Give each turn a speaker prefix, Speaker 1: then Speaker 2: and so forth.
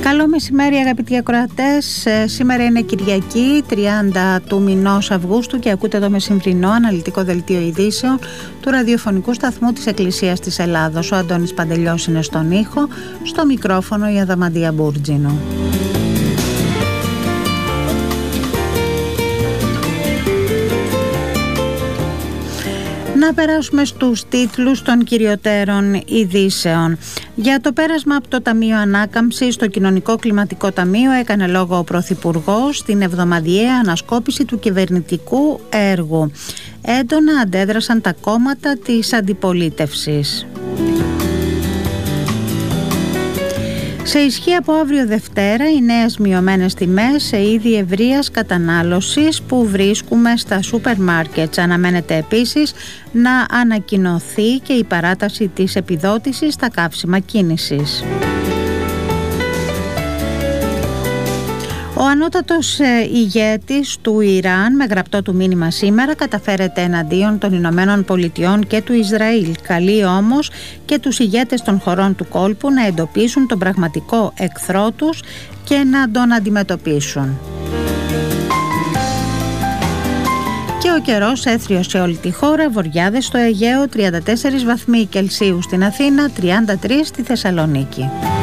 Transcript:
Speaker 1: Καλό μεσημέρι αγαπητοί ακροατές. Σήμερα είναι Κυριακή 30 του μηνός Αυγούστου και ακούτε το μεσημβρινό αναλυτικό δελτίο ειδήσεων του ραδιοφωνικού σταθμού της Εκκλησίας της Ελλάδος. Ο Αντώνης Παντελιός είναι στον ήχο, στο μικρόφωνο η Αδαμαντία Μπούρτζινου. Να περάσουμε στους τίτλους των κυριωτέρων ειδήσεων. Για το πέρασμα από το Ταμείο Ανάκαμψης στο Κοινωνικό Κλιματικό Ταμείο έκανε λόγο ο Πρωθυπουργός στην εβδομαδιαία ανασκόπηση του κυβερνητικού έργου. Έντονα αντέδρασαν τα κόμματα της αντιπολίτευσης. Σε ισχύ από αύριο Δευτέρα οι νέες μειωμένες τιμές σε είδη ευρείας κατανάλωσης που βρίσκουμε στα σούπερ μάρκετς. Αναμένεται επίσης να ανακοινωθεί και η παράταση της επιδότησης στα καύσιμα κίνησης. Ο ανώτατος ηγέτης του Ιράν με γραπτό του μήνυμα σήμερα καταφέρεται εναντίον των Ηνωμένων Πολιτειών και του Ισραήλ. Καλεί όμως και τους ηγέτες των χωρών του κόλπου να εντοπίσουν τον πραγματικό εχθρό τους και να τον αντιμετωπίσουν. Και ο καιρός έθριος σε όλη τη χώρα, βοριάδες στο Αιγαίο, 34 βαθμοί Κελσίου στην Αθήνα, 33 στη Θεσσαλονίκη.